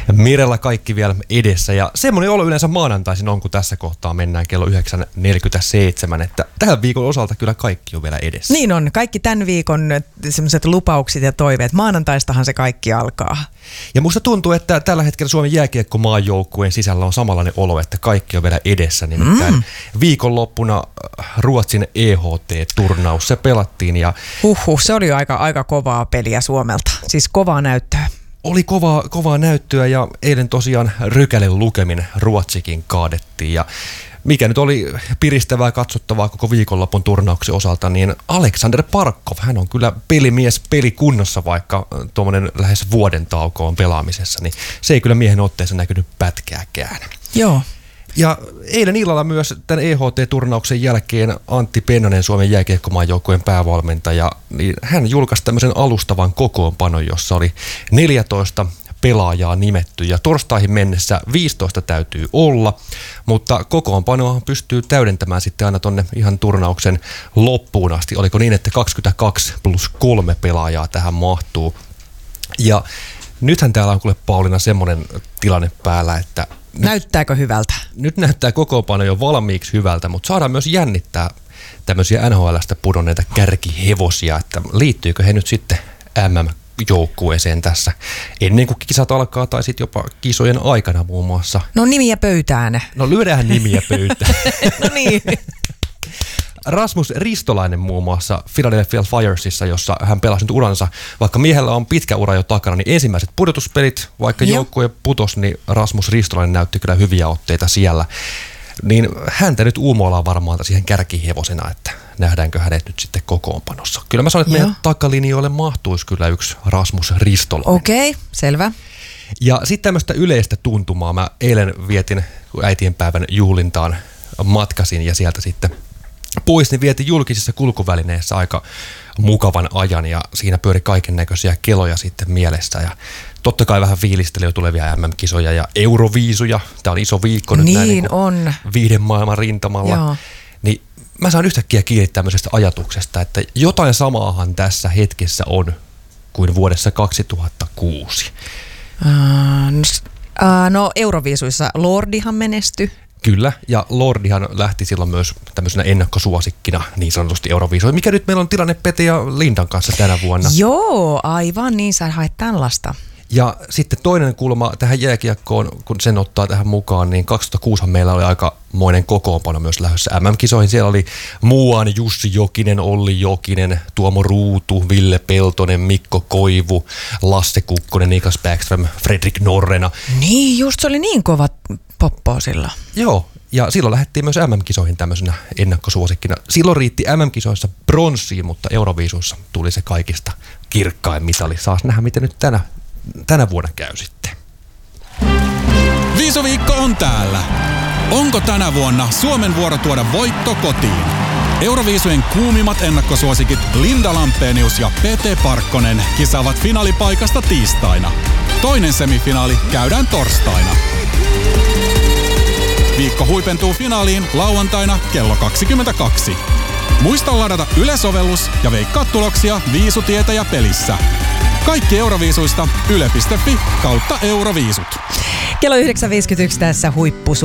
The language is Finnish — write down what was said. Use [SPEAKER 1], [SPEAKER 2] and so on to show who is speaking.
[SPEAKER 1] Mirella kaikki vielä edessä ja semmoinen olo yleensä maanantaisin on, kun tässä kohtaa mennään kello 9.47, että tähän viikon osalta kyllä kaikki on vielä edessä.
[SPEAKER 2] Niin on, kaikki tämän viikon semmoiset lupaukset ja toiveet. Maanantaistahan se kaikki alkaa.
[SPEAKER 1] Ja musta tuntuu, että tällä hetkellä Suomen jääkiekko-maajoukkueen sisällä on samanlainen olo, että kaikki on vielä edessä. Nimittäin viikonloppuna Ruotsin EHT-turnaus, se pelattiin ja
[SPEAKER 2] Se oli jo aika kovaa peliä Suomelta, siis kovaa näyttöä.
[SPEAKER 1] Oli kovaa näyttöä ja eilen tosiaan rykälen lukemin Ruotsikin kaadettiin ja mikä nyt oli piristävää katsottavaa koko viikonlopun turnauksen osalta, niin Aleksander Barkov, hän on kyllä pelimies pelikunnossa, vaikka tuommoinen lähes vuoden tauko on pelaamisessa, niin se ei kyllä miehen otteessa näkynyt pätkääkään.
[SPEAKER 2] Joo.
[SPEAKER 1] Ja eilen illalla myös tämän EHT-turnauksen jälkeen Antti Pennanen, Suomen jääkiekkomaajoukkueen päävalmentaja, niin hän julkaisi tämmöisen alustavan kokoonpanon, jossa oli 14 pelaajaa nimetty ja torstaihin mennessä 15 täytyy olla, mutta kokoonpanoa pystyy täydentämään sitten aina tonne ihan turnauksen loppuun asti. Oliko niin, että 22+3 pelaajaa tähän mahtuu. Ja nythän täällä on kuule Pauliina semmoinen tilanne päällä, että
[SPEAKER 2] näyttääkö hyvältä? Nyt
[SPEAKER 1] näyttää kokoonpano jo valmiiksi hyvältä, mutta saadaan myös jännittää tämmöisiä NHL:stä pudonneita kärkihevosia, että liittyykö he nyt sitten MM-joukkueeseen tässä ennen kuin kisat alkaa tai sitten jopa kisojen aikana muun muassa.
[SPEAKER 2] No nimiä pöytään.
[SPEAKER 1] No lyödään nimiä pöytään.
[SPEAKER 2] No niin.
[SPEAKER 1] Rasmus Ristolainen muun muassa Philadelphia Flyersissa, jossa hän pelasi nyt uransa. Vaikka miehellä on pitkä ura jo takana, niin ensimmäiset pudotuspelit, vaikka joukkue putosi, niin Rasmus Ristolainen näytti kyllä hyviä otteita siellä. Niin häntä nyt uumoillaan varmaan siihen kärkihevosena, että nähdäänkö hänet nyt sitten kokoonpanossa. Kyllä mä sanon, että meidän takalinjoille mahtuisi kyllä yksi Rasmus Ristolainen.
[SPEAKER 2] Okei, selvä.
[SPEAKER 1] Ja sitten tämmöistä yleistä tuntumaa. Mä eilen vietin äitienpäivän juhlintaan matkasin ja sieltä sitten pois, niin vietin julkisissa kulkuvälineissä aika mukavan ajan ja siinä pyöri kaiken näköisiä keloja sitten mielessä ja totta kai vähän fiilisteli jo tulevia MM-kisoja ja Euroviisuja. Tämä on iso viikko nyt näin niin
[SPEAKER 2] on.
[SPEAKER 1] Viiden maailman rintamalla.
[SPEAKER 2] Joo.
[SPEAKER 1] Niin mä saan yhtäkkiä kiinni tämmöisestä ajatuksesta, että jotain samaahan tässä hetkessä on kuin vuodessa 2006.
[SPEAKER 2] No Euroviisuissa Lordihan menestyi.
[SPEAKER 1] Kyllä, ja Lordihan lähti silloin myös tämmöisenä ennakkosuosikkina niin sanotusti Euroviisuihin. Mikä nyt meillä on tilanne Pete ja Lindan kanssa tänä vuonna?
[SPEAKER 2] Joo, aivan niin, sä haet tällaista.
[SPEAKER 1] Ja sitten toinen kulma tähän jääkiekkoon, kun sen ottaa tähän mukaan, niin 2006 meillä oli aikamoinen kokoonpano myös lähdössä MM-kisoihin. Siellä oli muuan Jussi Jokinen, Olli Jokinen, Tuomo Ruutu, Ville Peltonen, Mikko Koivu, Lasse Kukkonen, Niklas Bäckström, Fredrik Norrena.
[SPEAKER 2] Niin, just se oli niin kova poppo sillä.
[SPEAKER 1] Joo, ja silloin lähdettiin myös MM-kisoihin tämmöisenä ennakkosuosikkina. Silloin riitti MM-kisoissa pronssiin, mutta Euroviisuissa tuli se kaikista kirkkain mitali. Saas nähdä, miten nyt tänä vuonna käy sitten.
[SPEAKER 3] Viisuviikko on täällä. Onko tänä vuonna Suomen vuoro tuoda voitto kotiin? Euroviisujen kuumimmat ennakkosuosikit Linda Lampenius ja Pete Parkkonen kisaavat finaalipaikasta tiistaina. Toinen semifinaali käydään torstaina. Viikko huipentuu finaaliin lauantaina kello 22. Muista ladata Yle-sovellus ja veikkaa tuloksia Viisutietäjä pelissä. Kaikki Euroviisuista yle.fi/Euroviisut.
[SPEAKER 2] Kello 9.51 tässä huippu